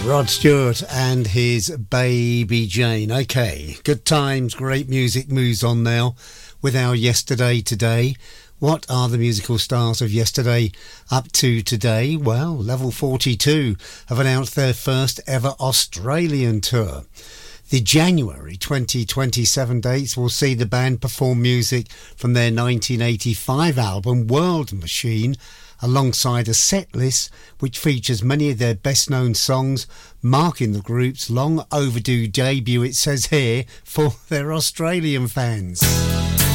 Rod Stewart and his Baby Jane. Okay, good times, great music moves on now with our Yesterday Today. What are the musical stars of yesterday up to today? Well, Level 42 have announced their first ever Australian tour. The January 2027 dates will see the band perform music from their 1985 album World Machine, alongside a set list which features many of their best known songs, marking the group's long overdue debut, it says here, for their Australian fans.